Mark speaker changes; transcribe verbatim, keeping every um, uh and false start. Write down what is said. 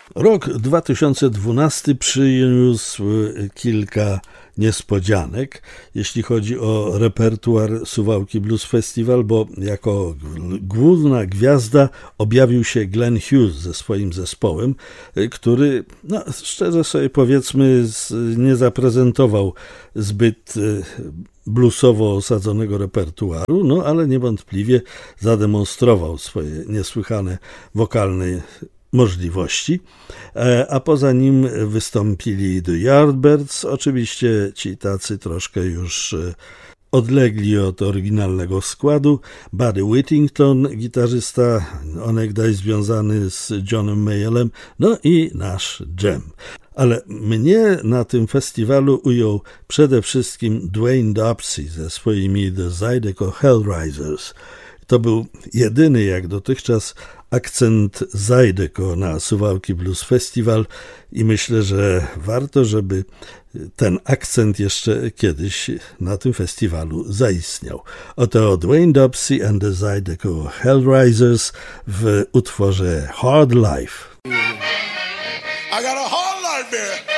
Speaker 1: Rok dwa tysiące dwunasty przyniósł kilka niespodzianek, jeśli chodzi o repertuar Suwałki Blues Festival, bo jako główna gwiazda objawił się Glenn Hughes ze swoim zespołem, który, no, szczerze sobie powiedzmy, nie zaprezentował zbyt bluesowo osadzonego repertuaru, no ale niewątpliwie zademonstrował swoje niesłychane wokalne możliwości, a poza nim wystąpili The Yardbirds, oczywiście ci tacy troszkę już odlegli od oryginalnego składu, Buddy Whittington, gitarzysta onegdaj związany z Johnem Mayallem, no i nasz Jem. Ale mnie na tym festiwalu ujął przede wszystkim Dwayne Dobsey ze swoimi The Zydeco Hellraisers. To był jedyny jak dotychczas akcent Zydeco na Suwałki Blues Festival i myślę, że warto, żeby ten akcent jeszcze kiedyś na tym festiwalu zaistniał. Oto Dwayne Dobsey and the Zydeco Hellraisers w utworze Hard Life.
Speaker 2: I got a hard life here.